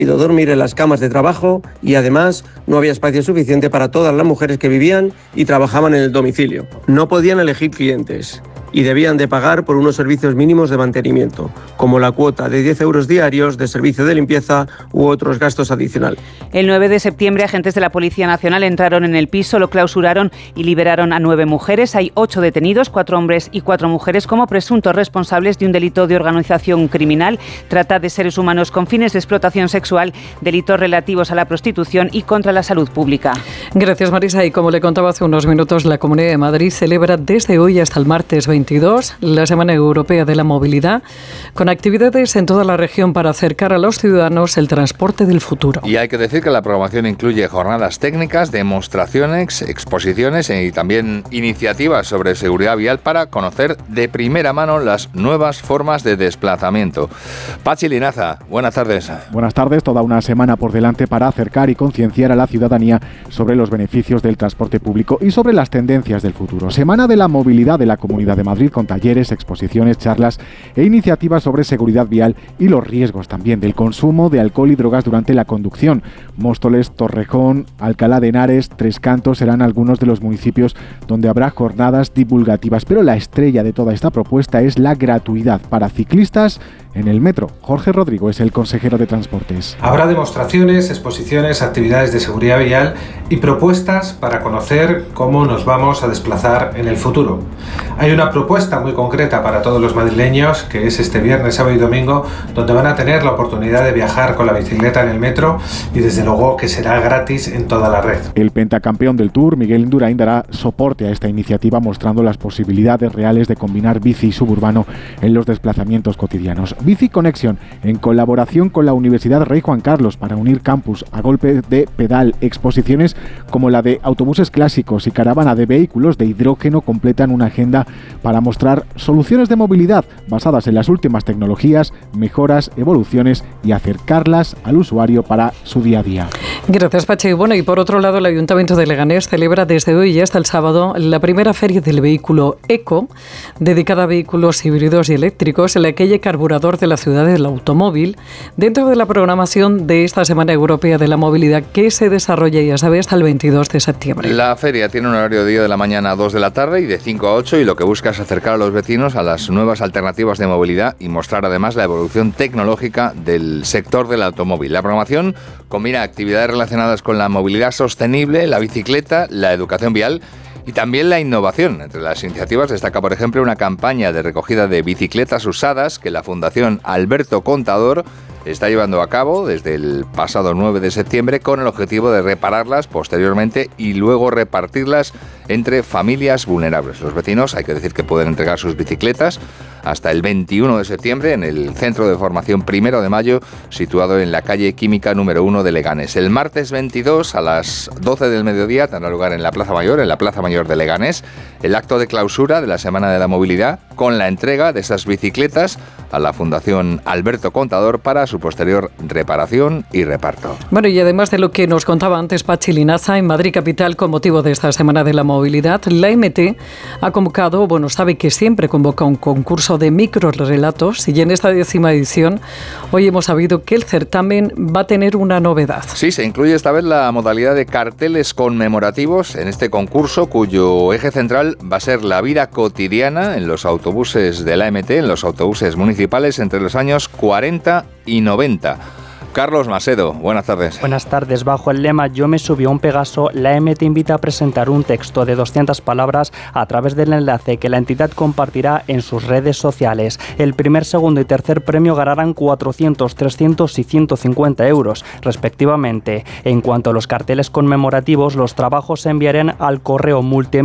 dormir en las camas de trabajo y además no había espacio suficiente para todas las mujeres que vivían y trabajaban en el domicilio. No podían elegir clientes y debían de pagar por unos servicios mínimos de mantenimiento, como la cuota de 10 euros diarios de servicio de limpieza u otros gastos adicionales. El 9 de septiembre, agentes de la Policía Nacional entraron en el piso, lo clausuraron y liberaron a 9 mujeres. Hay 8 detenidos, 4 hombres y 4 mujeres, como presuntos responsables de un delito de organización criminal, trata de seres humanos con fines de explotación sexual, delitos relativos a la prostitución y contra la salud pública. Gracias, Marisa. Y como le contaba hace unos minutos, la Comunidad de Madrid celebra desde hoy hasta el martes 22 la Semana Europea de la Movilidad, con actividades en toda la región para acercar a los ciudadanos el transporte del futuro. Y hay que decir que la programación incluye jornadas técnicas, demostraciones, exposiciones y también iniciativas sobre seguridad vial para conocer de primera mano las nuevas formas de desplazamiento. Pachi Linaza, buenas tardes. Buenas tardes, toda una semana por delante para acercar y concienciar a la ciudadanía sobre los beneficios del transporte público y sobre las tendencias del futuro. Semana de la Movilidad de la Comunidad de Madrid, con talleres, exposiciones, charlas e iniciativas sobre seguridad vial y los riesgos también del consumo de alcohol y drogas durante la conducción. Móstoles, Torrejón, Alcalá de Henares, Tres Cantos serán algunos de los municipios donde habrá jornadas divulgativas, pero la estrella de toda esta propuesta es la gratuidad para ciclistas en el metro. Jorge Rodrigo es el consejero de Transportes. Habrá demostraciones, exposiciones, actividades de seguridad vial y propuestas para conocer cómo nos vamos a desplazar en el futuro. Hay una propuesta muy concreta para todos los madrileños, que es este viernes, sábado y domingo, donde van a tener la oportunidad de viajar con la bicicleta en el metro y desde luego que será gratis en toda la red. El pentacampeón del Tour, Miguel Indurain, dará soporte a esta iniciativa mostrando las posibilidades reales de combinar bici y suburbano en los desplazamientos cotidianos. Bici Connection, en colaboración con la Universidad Rey Juan Carlos, para unir campus a golpe de pedal. Exposiciones como la de autobuses clásicos y caravana de vehículos de hidrógeno completan una agenda para mostrar soluciones de movilidad basadas en las últimas tecnologías, mejoras, evoluciones y acercarlas al usuario para su día a día. Gracias, Pachi. Bueno, y por otro lado, el Ayuntamiento de Leganés celebra desde hoy y hasta el sábado la primera feria del vehículo eco, dedicada a vehículos híbridos y eléctricos, en la calle Carburador de la ciudad del automóvil, dentro de la programación de esta Semana Europea de la Movilidad, que se desarrolla, ya sabe, hasta el 22 de septiembre. La feria tiene un horario de 10 de la mañana a 2 de la tarde y de 5 a 8, y lo que busca es acercar a los vecinos a las nuevas alternativas de movilidad y mostrar además la evolución tecnológica del sector del automóvil. La programación combina actividades relacionadas con la movilidad sostenible, la bicicleta, la educación vial y también la innovación. Entre las iniciativas destaca, por ejemplo, una campaña de recogida de bicicletas usadas que la Fundación Alberto Contador está llevando a cabo desde el pasado 9 de septiembre con el objetivo de repararlas posteriormente y luego repartirlas entre familias vulnerables. Los vecinos, hay que decir que pueden entregar sus bicicletas hasta el 21 de septiembre en el Centro de Formación 1 de Mayo, situado en la calle Química número 1 de Leganés. El martes 22 a las 12 del mediodía tendrá lugar en la Plaza Mayor de Leganés, el acto de clausura de la Semana de la Movilidad, con la entrega de esas bicicletas a la Fundación Alberto Contador para su posterior reparación y reparto. Bueno, y además de lo que nos contaba antes Pachi Linaza, en Madrid capital, con motivo de esta Semana de la Movilidad, la MT ha convocado, sabe que siempre convoca un concurso de microrelatos, y en esta 10ª edición hoy hemos sabido que el certamen va a tener una novedad. Sí, se incluye esta vez la modalidad de carteles conmemorativos en este concurso, cuyo eje central va a ser la vida cotidiana en los autobuses de la MT, en los autobuses municipales entre los años 40 y 90. Carlos Macedo, buenas tardes. Buenas tardes. Bajo el lema Yo me subí a un Pegaso, la MT invita a presentar un texto de 200 palabras a través del enlace que la entidad compartirá en sus redes sociales. El primer, segundo y tercer premio ganarán 400, 300 y 150 euros, respectivamente. En cuanto a los carteles conmemorativos, los trabajos se enviarán al correo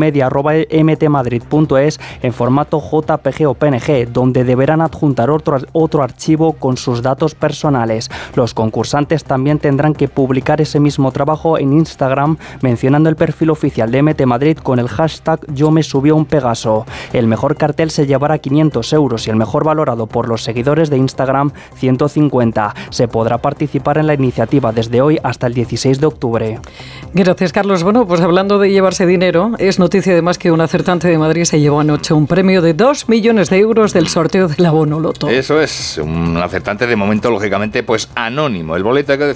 multimedia@mtmadrid.es en formato JPG o PNG, donde deberán adjuntar otro archivo con sus datos personales. Los concursantes también tendrán que publicar ese mismo trabajo en Instagram mencionando el perfil oficial de MT Madrid con el hashtag Yo me subí a un Pegaso. El mejor cartel se llevará 500 euros y el mejor valorado por los seguidores de Instagram 150. Se podrá participar en la iniciativa desde hoy hasta el 16 de octubre. Gracias, Carlos. Bueno, pues hablando de llevarse dinero, es noticia además que un acertante de Madrid se llevó anoche un premio de 2 millones de euros del sorteo del abono Loto. Eso es, un acertante de momento, lógicamente, pues anónimo, anónimo. El boleto, hay que